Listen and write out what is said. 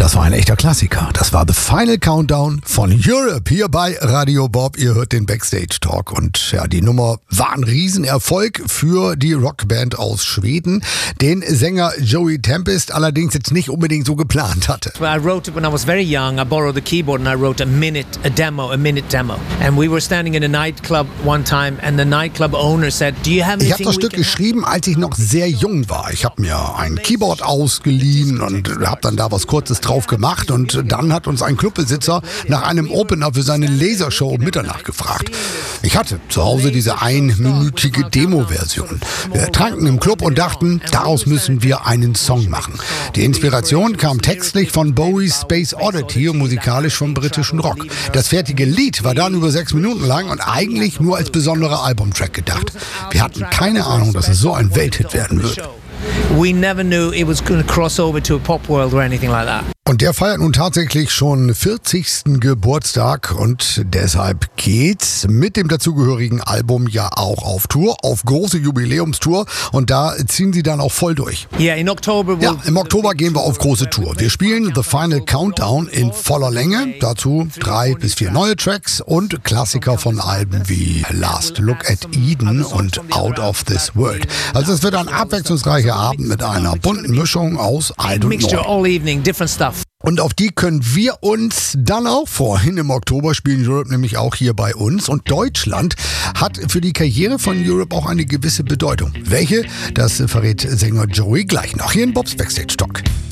Das war ein echter Klassiker. Das war The Final Countdown von Europe hier bei Radio Bob. Ihr hört den Backstage Talk und ja, die Nummer war ein Riesenerfolg für die Rockband aus Schweden, den Sänger Joey Tempest allerdings jetzt nicht unbedingt so geplant hatte. I wrote it when I was very young. I borrowed the keyboard and I wrote a minute demo. And we were standing in a nightclub one time and the nightclub owner said, "Do you have anything?" Ich habe das Stück geschrieben, als ich noch sehr jung war. Ich habe mir ein Keyboard ausgeliehen und habe dann da was Kurzes drauf gemacht und dann hat uns ein Clubbesitzer nach einem Opener für seine Lasershow um Mitternacht gefragt. Ich hatte zu Hause diese einminütige Demo-Version. Wir tranken im Club und dachten, daraus müssen wir einen Song machen. Die Inspiration kam textlich von Bowies Space Oddity und musikalisch vom britischen Rock. Das fertige Lied war dann über 6 Minuten lang und eigentlich nur als besonderer Albumtrack gedacht. Wir hatten keine Ahnung, dass es so ein Welthit werden würde. We never knew it was going to cross over to a pop world or anything like that. Und der feiert nun tatsächlich schon 40. Geburtstag und deshalb geht's mit dem dazugehörigen Album ja auch auf Tour, auf große Jubiläumstour und da ziehen sie dann auch voll durch. Yeah, in October Ja, im Oktober gehen wir auf große Tour. Wir spielen The Final Countdown in voller Länge, dazu 3 bis 4 neue Tracks und Klassiker von Alben wie Last Look at Eden und Out of This World. Also es wird ein abwechslungsreicher Abend mit einer bunten Mischung aus alt und mixture neu. all evening, different stuff. Und auf die können wir uns dann auch freuen. Im Oktober spielen Europe nämlich auch hier bei uns. Und Deutschland hat für die Karriere von Europe auch eine gewisse Bedeutung. Welche? Das verrät Sänger Joey gleich noch hier in Bobs Backstage Talk.